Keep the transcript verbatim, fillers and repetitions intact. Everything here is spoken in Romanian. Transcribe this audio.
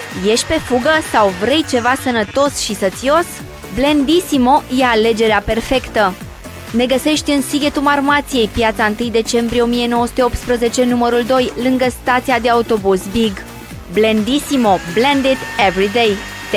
Ești pe fugă sau vrei ceva sănătos și sățios? Blendissimo e alegerea perfectă. Ne găsești în Sighetul Marmației, piața întâi decembrie o mie nouă sute optsprezece, numărul doi, lângă stația de autobuz Big. Blendissimo, blend it every day.